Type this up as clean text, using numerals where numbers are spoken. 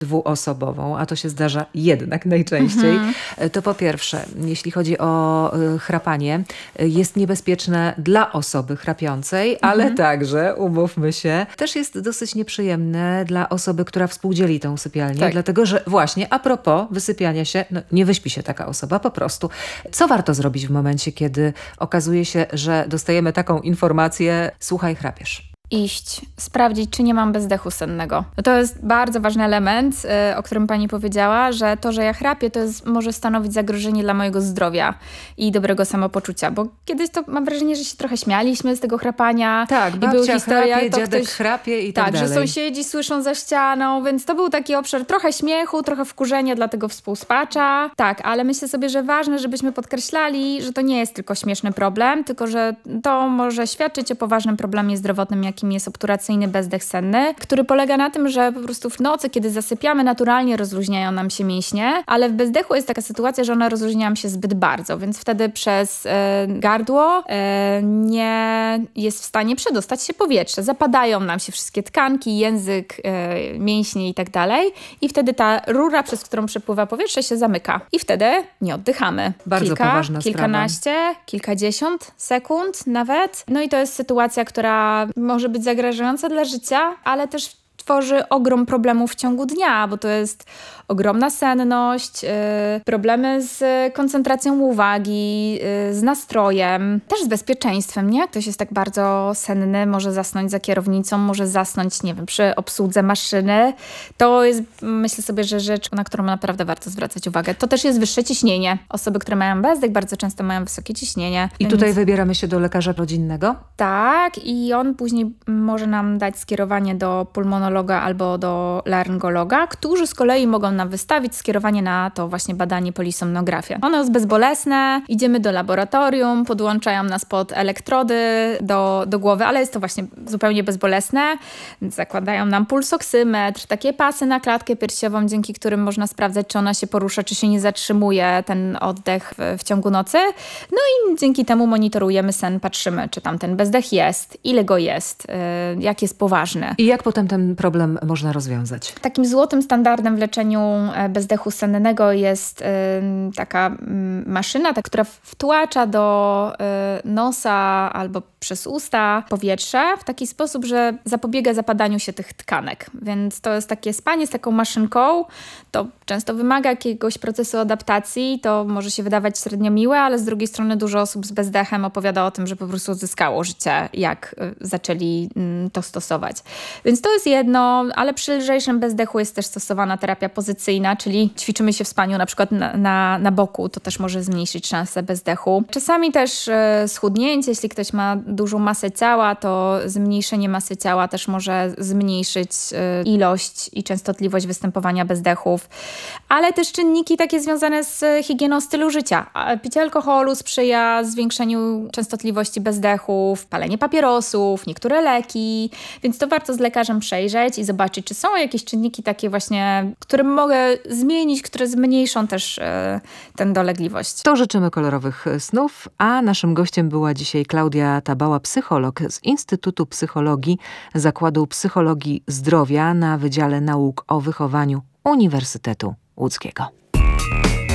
dwuosobową, a to się zdarza jednak najczęściej, to po pierwsze, jeśli chodzi o chrapanie, jest niebezpieczne dla osoby chrapiącej, ale także, umówmy się, też jest dosyć nieprzyjemne dla osoby, która współdzieli tą sypialnię, dlatego że właśnie a propos wysypiania się, nie wyśpi się taka osoba po prostu. Co warto zrobić w momencie, kiedy okazuje się, że dostajemy taką informację: słuchaj, chrapiesz? Iść, sprawdzić, czy nie mam bezdechu sennego. To jest bardzo ważny element, o którym pani powiedziała, że to, że ja chrapię, może stanowić zagrożenie dla mojego zdrowia i dobrego samopoczucia, bo kiedyś to mam wrażenie, że się trochę śmialiśmy z tego chrapania. Tak, babcia chrapie, dziadek chrapie i tak dalej. Tak, że sąsiedzi słyszą za ścianą, więc to był taki obszar trochę śmiechu, trochę wkurzenia dla tego współspacza. Tak, ale myślę sobie, że ważne, żebyśmy podkreślali, że to nie jest tylko śmieszny problem, tylko że to może świadczyć o poważnym problemie zdrowotnym, jakim jest obturacyjny bezdech senny, który polega na tym, że po prostu w nocy, kiedy zasypiamy, naturalnie rozluźniają nam się mięśnie, ale w bezdechu jest taka sytuacja, że one rozluźniają się zbyt bardzo, więc wtedy przez gardło nie jest w stanie przedostać się powietrze. Zapadają nam się wszystkie tkanki, język, mięśnie i tak dalej i wtedy ta rura, przez którą przepływa powietrze, się zamyka i wtedy nie oddychamy. Bardzo poważna kilkanaście, kilkadziesiąt sekund nawet. No i to jest sytuacja, która może być zagrażająca dla życia, ale też tworzy ogrom problemów w ciągu dnia, bo to jest ogromna senność, problemy z koncentracją uwagi, z nastrojem, też z bezpieczeństwem, nie? Ktoś jest tak bardzo senny, może zasnąć za kierownicą, może zasnąć, nie wiem, przy obsłudze maszyny. To jest, myślę sobie, że rzecz, na którą naprawdę warto zwracać uwagę. To też jest wyższe ciśnienie. Osoby, które mają bezdech, bardzo często mają wysokie ciśnienie. I tutaj wybieramy się do lekarza rodzinnego? Tak, i on później może nam dać skierowanie do pulmonologa albo do laryngologa, którzy z kolei mogą nam wystawić skierowanie na to właśnie badanie polisomnografię. Ono jest bezbolesne, idziemy do laboratorium, podłączają nas pod elektrody do głowy, ale jest to właśnie zupełnie bezbolesne. Zakładają nam pulsoksymetr, takie pasy na klatkę piersiową, dzięki którym można sprawdzać, czy ona się porusza, czy się nie zatrzymuje ten oddech w ciągu nocy. No i dzięki temu monitorujemy sen, patrzymy, czy tam ten bezdech jest, ile go jest, jak jest poważny. I jak potem ten problem można rozwiązać? Takim złotym standardem w leczeniu bezdechu sennego jest taka maszyna, która wtłacza do nosa albo przez usta powietrze w taki sposób, że zapobiega zapadaniu się tych tkanek. Więc to jest takie spanie z taką maszynką. To często wymaga jakiegoś procesu adaptacji. To może się wydawać średnio miłe, ale z drugiej strony dużo osób z bezdechem opowiada o tym, że po prostu odzyskało życie, jak zaczęli to stosować. Więc to jest jedno, ale przy lżejszym bezdechu jest też stosowana terapia pozycyjna, czyli ćwiczymy się w spaniu na przykład na boku. To też może zmniejszyć szansę bezdechu. Czasami też schudnięcie, jeśli ktoś ma dużą masę ciała, to zmniejszenie masy ciała też może zmniejszyć ilość i częstotliwość występowania bezdechów, ale też czynniki takie związane z higieną stylu życia. Picie alkoholu sprzyja zwiększeniu częstotliwości bezdechów, palenie papierosów, niektóre leki, więc to warto z lekarzem przejrzeć i zobaczyć, czy są jakieś czynniki takie właśnie, które mogę zmienić, które zmniejszą też tę dolegliwość. To życzymy kolorowych snów, a naszym gościem była dzisiaj Klaudia Tabała, psycholog z Instytutu Psychologii Zakładu Psychologii Zdrowia na Wydziale Nauk o Wychowaniu Uniwersytetu Łódzkiego.